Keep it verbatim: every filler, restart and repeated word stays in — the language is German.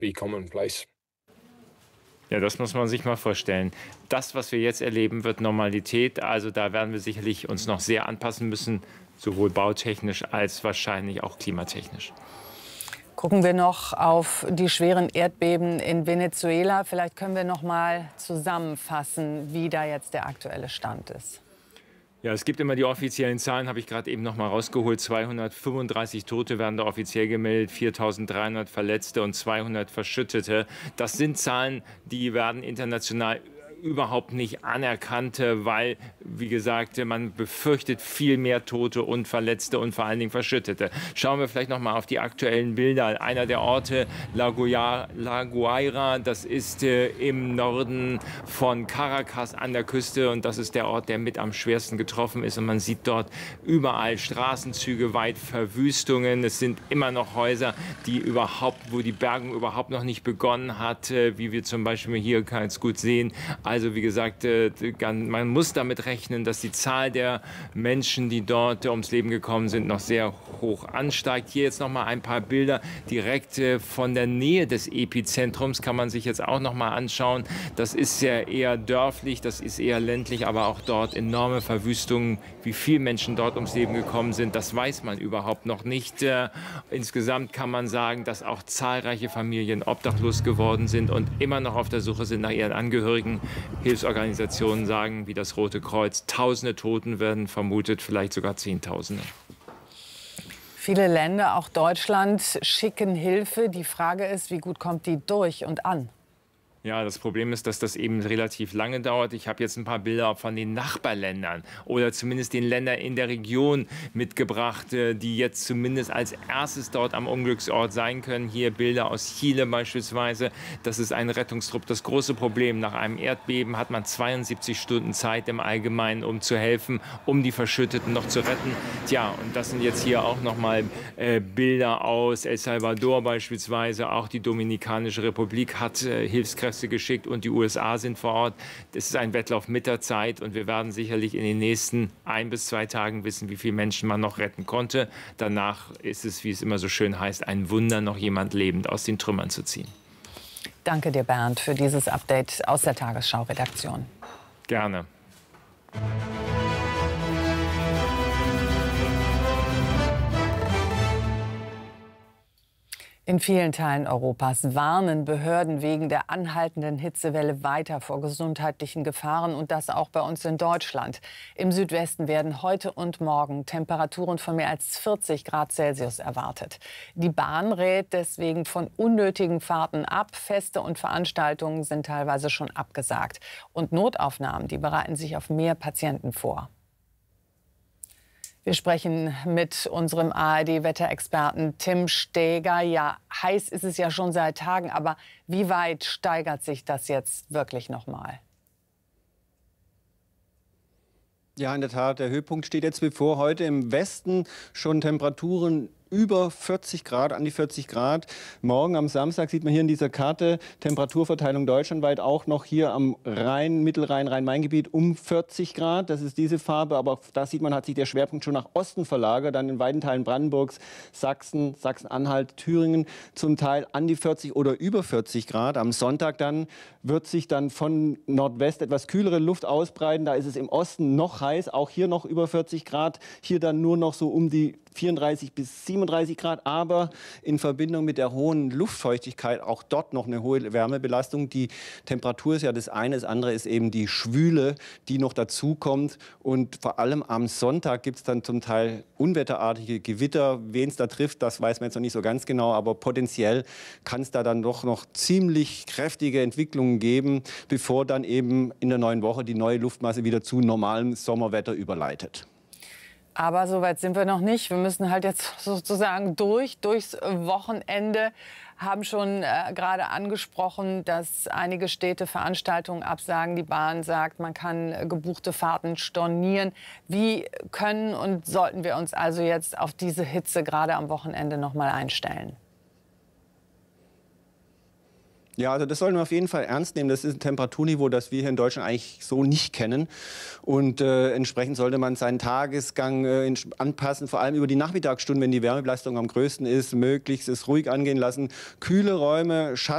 be commonplace. Ja, das muss man sich mal vorstellen. Das, was wir jetzt erleben, wird Normalität. Also da werden wir sicherlich uns noch sehr anpassen müssen, sowohl bautechnisch als wahrscheinlich auch klimatechnisch. Gucken wir noch auf die schweren Erdbeben in Venezuela. Vielleicht können wir noch mal zusammenfassen, wie da jetzt der aktuelle Stand ist. Ja, es gibt immer die offiziellen Zahlen, habe ich gerade eben noch mal rausgeholt. zweihundertfünfunddreißig Tote werden da offiziell gemeldet, viertausenddreihundert Verletzte und zweihundert Verschüttete. Das sind Zahlen, die werden international überhaupt nicht anerkannt, weil, wie gesagt, man befürchtet viel mehr Tote und Verletzte und vor allen Dingen Verschüttete. Schauen wir vielleicht noch mal auf die aktuellen Bilder. Einer der Orte, La Guaira, La Guaira, das ist äh, im Norden von Caracas an der Küste und das ist der Ort, der mit am schwersten getroffen ist. Und man sieht dort überall Straßenzüge, weit Verwüstungen. Es sind immer noch Häuser, die überhaupt, wo die Bergung überhaupt noch nicht begonnen hat, äh, wie wir zum Beispiel hier ganz gut sehen. Also wie gesagt, man muss damit rechnen, dass die Zahl der Menschen, die dort ums Leben gekommen sind, noch sehr hoch ansteigt. Hier jetzt noch mal ein paar Bilder direkt von der Nähe des Epizentrums, kann man sich jetzt auch noch mal anschauen. Das ist ja eher dörflich, das ist eher ländlich, aber auch dort enorme Verwüstungen. Wie viele Menschen dort ums Leben gekommen sind, das weiß man überhaupt noch nicht. Insgesamt kann man sagen, dass auch zahlreiche Familien obdachlos geworden sind und immer noch auf der Suche sind nach ihren Angehörigen. Hilfsorganisationen sagen, wie das Rote Kreuz, Tausende Toten werden vermutet, vielleicht sogar Zehntausende. Viele Länder, auch Deutschland, schicken Hilfe. Die Frage ist, wie gut kommt die durch und an? Ja, das Problem ist, dass das eben relativ lange dauert. Ich habe jetzt ein paar Bilder von den Nachbarländern oder zumindest den Ländern in der Region mitgebracht, die jetzt zumindest als erstes dort am Unglücksort sein können. Hier Bilder aus Chile beispielsweise. Das ist ein Rettungstrupp. Das große Problem, nach einem Erdbeben hat man zweiundsiebzig Stunden Zeit im Allgemeinen, um zu helfen, um die Verschütteten noch zu retten. Tja, und das sind jetzt hier auch noch mal äh, Bilder aus El Salvador beispielsweise. Auch die Dominikanische Republik hat äh, Hilfskräfte geschickt und die U S A sind vor Ort. Das ist ein Wettlauf mit der Zeit und wir werden sicherlich in den nächsten ein bis zwei Tagen wissen, wie viele Menschen man noch retten konnte. Danach ist es, wie es immer so schön heißt, ein Wunder, noch jemand lebend aus den Trümmern zu ziehen. Danke dir, Bernd, für dieses Update aus der Tagesschau-Redaktion. Gerne. In vielen Teilen Europas warnen Behörden wegen der anhaltenden Hitzewelle weiter vor gesundheitlichen Gefahren und das auch bei uns in Deutschland. Im Südwesten werden heute und morgen Temperaturen von mehr als vierzig Grad Celsius erwartet. Die Bahn rät deswegen von unnötigen Fahrten ab. Feste und Veranstaltungen sind teilweise schon abgesagt. Und Notaufnahmen, die bereiten sich auf mehr Patienten vor. Wir sprechen mit unserem A R D-Wetterexperten Tim Steger. Ja, heiß ist es ja schon seit Tagen, aber wie weit steigert sich das jetzt wirklich noch mal? Ja, in der Tat, der Höhepunkt steht jetzt bevor. Heute im Westen schon Temperaturen über vierzig Grad, an die vierzig Grad. Morgen am Samstag sieht man hier in dieser Karte Temperaturverteilung deutschlandweit auch noch hier am Rhein, Mittelrhein, Rhein-Main-Gebiet um vierzig Grad. Das ist diese Farbe, aber auch da sieht man, hat sich der Schwerpunkt schon nach Osten verlagert. Dann in weiten Teilen Brandenburgs, Sachsen, Sachsen-Anhalt, Thüringen zum Teil an die vierzig oder über vierzig Grad. Am Sonntag dann wird sich dann von Nordwest etwas kühlere Luft ausbreiten. Da ist es im Osten noch heiß, auch hier noch über vierzig Grad. Hier dann nur noch so um die vierunddreißig bis siebenunddreißig Grad, aber in Verbindung mit der hohen Luftfeuchtigkeit auch dort noch eine hohe Wärmebelastung. Die Temperatur ist ja das eine, das andere ist eben die Schwüle, die noch dazu kommt. Und vor allem am Sonntag gibt es dann zum Teil unwetterartige Gewitter. Wen es da trifft, das weiß man jetzt noch nicht so ganz genau, aber potenziell kann es da dann doch noch ziemlich kräftige Entwicklungen geben, bevor dann eben in der neuen Woche die neue Luftmasse wieder zu normalem Sommerwetter überleitet. Aber so weit sind wir noch nicht. Wir müssen halt jetzt sozusagen durch, durchs Wochenende. Haben schon äh, gerade angesprochen, dass einige Städte Veranstaltungen absagen. Die Bahn sagt, man kann äh, gebuchte Fahrten stornieren. Wie können und sollten wir uns also jetzt auf diese Hitze gerade am Wochenende noch mal einstellen? Ja, also das sollten wir auf jeden Fall ernst nehmen. Das ist ein Temperaturniveau, das wir hier in Deutschland eigentlich so nicht kennen. Und äh, entsprechend sollte man seinen Tagesgang äh, anpassen, vor allem über die Nachmittagsstunden, wenn die Wärmebelastung am größten ist, möglichst es ruhig angehen lassen. Kühle Räume, Schatten.